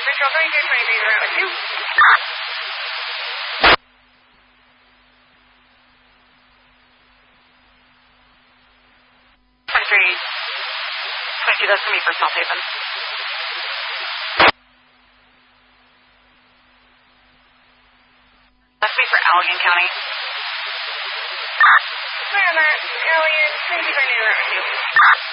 Patrol 2323 is around with you. That's for me for South Haven. That's me for Allegan County. Clear on that. Allegan, 2323 is around with you.